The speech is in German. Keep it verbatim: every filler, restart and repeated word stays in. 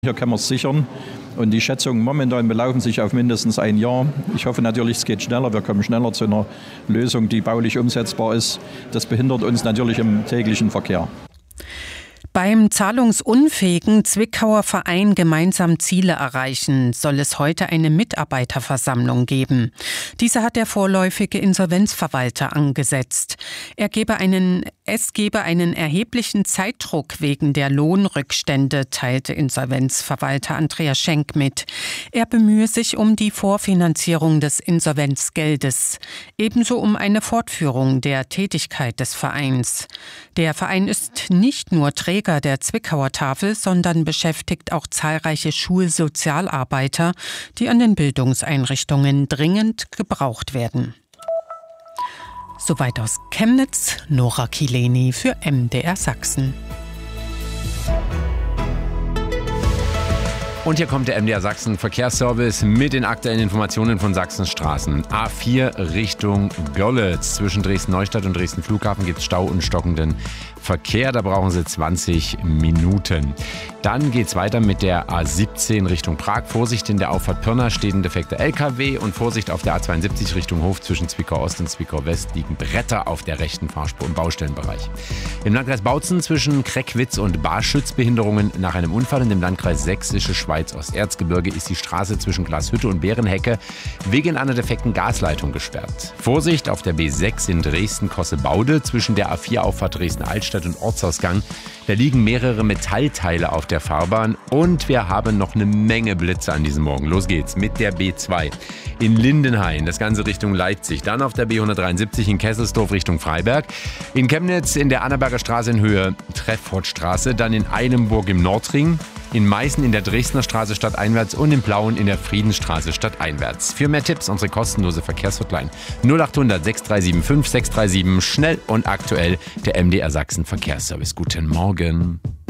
Hier können wir es sichern und die Schätzungen momentan belaufen sich auf mindestens ein Jahr. Ich hoffe natürlich, es geht schneller. Wir kommen schneller zu einer Lösung, die baulich umsetzbar ist. Das behindert uns natürlich im täglichen Verkehr. Beim zahlungsunfähigen Zwickauer Verein Gemeinsam Ziele erreichen soll es heute eine Mitarbeiterversammlung geben. Diese hat der vorläufige Insolvenzverwalter angesetzt. Er gebe einen, es gebe einen erheblichen Zeitdruck wegen der Lohnrückstände, teilte Insolvenzverwalter Andreas Schenk mit. Er bemühe sich um die Vorfinanzierung des Insolvenzgeldes, ebenso um eine Fortführung der Tätigkeit des Vereins. Der Verein ist nicht nur Träger der Zwickauer Tafel, sondern beschäftigt auch zahlreiche Schulsozialarbeiter, die an den Bildungseinrichtungen dringend gebraucht werden. Soweit aus Chemnitz, Nora Kileni für M D R Sachsen. Und hier kommt der M D R Sachsen Verkehrsservice mit den aktuellen Informationen von Sachsens Straßen. A vier Richtung Görlitz. Zwischen Dresden-Neustadt und Dresden Flughafen gibt es Stau und stockenden Verkehr. Da brauchen Sie zwanzig Minuten. Dann geht es weiter mit der A siebzehn Richtung Prag. Vorsicht, in der Auffahrt Pirna steht ein defekter L K W. Und Vorsicht auf der A zweiundsiebzig Richtung Hof. Zwischen Zwickau Ost und Zwickau West liegen Bretter auf der rechten Fahrspur im Baustellenbereich. Im Landkreis Bautzen zwischen Kreckwitz und Barschütz Behinderungen nach einem Unfall. Und im Landkreis Sächsische Schweiz Osterzgebirge ist die Straße zwischen Glashütte und Bärenhecke wegen einer defekten Gasleitung gesperrt. Vorsicht auf der B sechs in Dresden-Kossebaude zwischen der A vier Auffahrt Dresden-Altstadt und Ortsausgang. Da liegen mehrere Metallteile auf der Fahrbahn und wir haben noch eine Menge Blitze an diesem Morgen. Los geht's mit der B zwei in Lindenhain, das Ganze Richtung Leipzig. Dann auf der B hundertdreiundsiebzig in Kesselsdorf Richtung Freiberg. In Chemnitz in der Annaberger Straße in Höhe Treffortstraße. Dann in Eilenburg im Nordring. In Meißen in der Dresdner Straße stadteinwärts und in Plauen in der Friedensstraße stadteinwärts. Für mehr Tipps unsere kostenlose Verkehrshotline null achthundert sechs drei sieben fünf sechs drei sieben. Schnell und aktuell der M D R Sachsen Verkehrsservice. Guten Morgen.